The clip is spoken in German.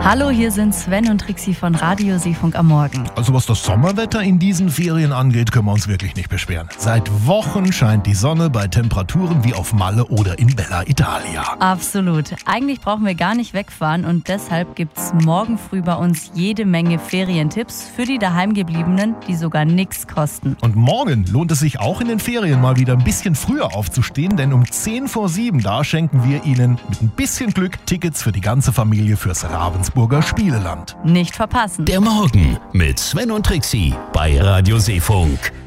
Hallo, hier sind Sven und Trixi von Radio Seefunk am Morgen. Also was das Sommerwetter in diesen Ferien angeht, können wir uns wirklich nicht beschweren. Seit Wochen scheint die Sonne bei Temperaturen wie auf Malle oder in Bella Italia. Absolut. Eigentlich brauchen wir gar nicht wegfahren und deshalb gibt's morgen früh bei uns jede Menge Ferientipps für die Daheimgebliebenen, die sogar nichts kosten. Und morgen lohnt es sich auch in den Ferien mal wieder ein bisschen früher aufzustehen, denn um 6:50 da schenken wir Ihnen mit ein bisschen Glück Tickets für die ganze Familie fürs Ravensburger Spieleland. Nicht verpassen. Der Morgen mit Sven und Trixi bei Radio Seefunk.